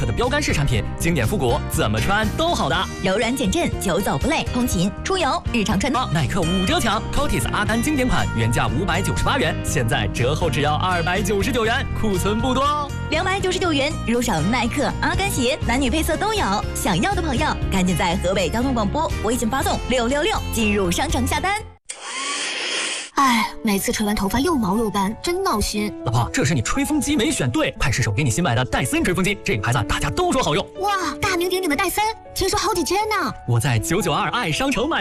克的标杆式产品，经典复古，怎么穿都好搭， 柔软减震，久走不累，通勤、出游、日常穿搭。 耐克5折抢 ，Cotis 阿甘经典款原价598元，现在折后只要299元，库存不多哦。 299元入手耐克、阿甘鞋，男女配色都有。想要的朋友，赶紧在河北交通广播微信发送666进入商城下单。 哎，每次吹完头发又毛又干，真闹心。 老婆，这是你吹风机没选对，派试手给你新买的戴森吹风机，这个牌子大家都说好用。 哇，大名鼎鼎的戴森，听说好几千呢。 我在992爱商城买。